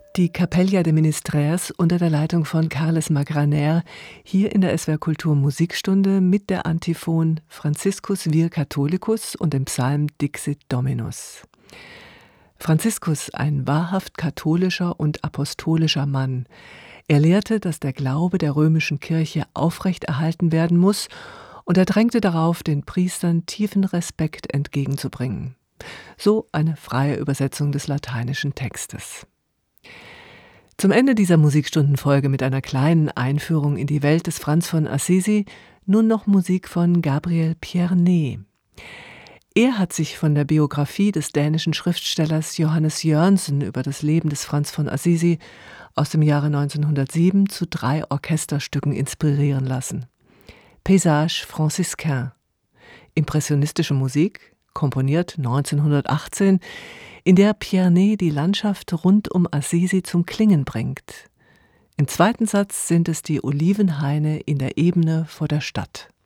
Die Capella de Ministrers unter der Leitung von Carles Magraner, hier in der SWR Kultur Musikstunde mit der Antiphon Franziskus vir Catholicus und dem Psalm Dixit Dominus. Franziskus, ein wahrhaft katholischer und apostolischer Mann. Er lehrte, dass der Glaube der römischen Kirche aufrechterhalten werden muss, und er drängte darauf, den Priestern tiefen Respekt entgegenzubringen. So eine freie Übersetzung des lateinischen Textes. Zum Ende dieser Musikstundenfolge mit einer kleinen Einführung in die Welt des Franz von Assisi nun noch Musik von Gabriel Pierné. Er hat sich von der Biografie des dänischen Schriftstellers Johannes Jørgensen über das Leben des Franz von Assisi aus dem Jahre 1907 zu 3 Orchesterstücken inspirieren lassen. Paysage franciscain, impressionistische Musik, komponiert 1918, in der Pierné die Landschaft rund um Assisi zum Klingen bringt. Im zweiten Satz sind es die Olivenhaine in der Ebene vor der Stadt.